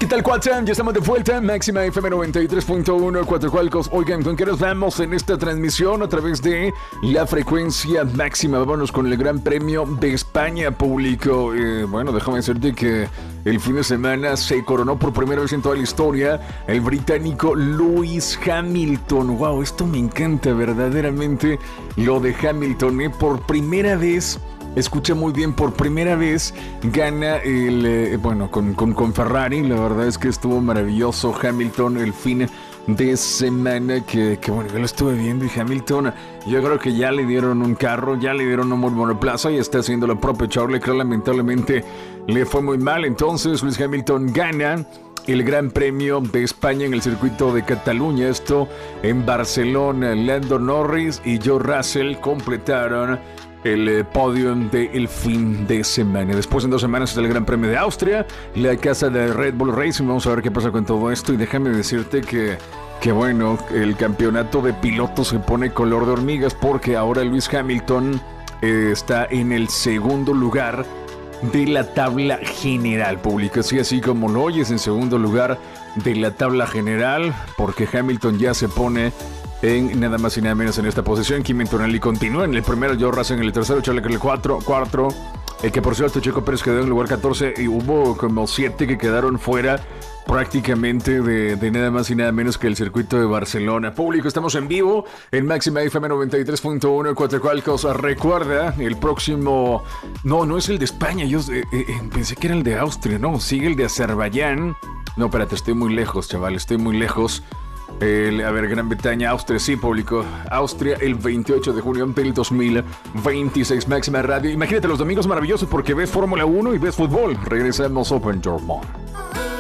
¿Qué tal, WhatsApp? Ya estamos de vuelta. Máxima FM 93.1, Cuatro Cualcos. Oigan, ¿con qué nos vamos en esta transmisión? A través de la frecuencia máxima. Vámonos con el Gran Premio de España, público. Bueno, déjame decirte que el fin de semana se coronó por primera vez en toda la historia el británico Lewis Hamilton. Wow, esto me encanta verdaderamente, lo de Hamilton. Por primera vez... Escucha muy bien, por primera vez gana con Ferrari. La verdad es que estuvo maravilloso Hamilton el fin de semana que bueno, yo lo estuve viendo y Hamilton, yo creo que ya le dieron un carro, ya le dieron un monoplaza y está haciendo lo propio. Charles Leclerc lamentablemente le fue muy mal, entonces Lewis Hamilton gana el Gran Premio de España en el circuito de Cataluña, esto en Barcelona. Lando Norris y George Russell completaron el podium del fin de semana. Después, en 2 semanas, está el Gran Premio de Austria, la casa de Red Bull Racing. Vamos a ver qué pasa con todo esto. Y déjame decirte que bueno, el campeonato de pilotos se pone color de hormigas, porque ahora Lewis Hamilton está en el segundo lugar de la tabla general, público. Así como lo oyes, en segundo lugar de la tabla general, porque Hamilton ya se pone en nada más y nada menos en esta posición. Kimi Antonelli continúa en el primero, George Russell en el tercero, Charles Leclerc en el cuarto, que por cierto Checo Pérez quedó en el lugar 14 y hubo como 7 que quedaron fuera prácticamente de nada más y nada menos que el circuito de Barcelona. Público, estamos en vivo en Máxima FM 93.1 Cuatro Cualcos. Recuerda, el próximo... No es el de España, yo pensé que era el de Austria, no, sigue el de Azerbaiyán. No, espérate, estoy muy lejos, chaval, estoy muy lejos. Gran Bretaña, Austria, sí, público. Austria el 28 de junio del 2026, Máxima Radio. Imagínate los domingos maravillosos porque ves Fórmula 1 y ves fútbol. Regresamos Open Your Mind.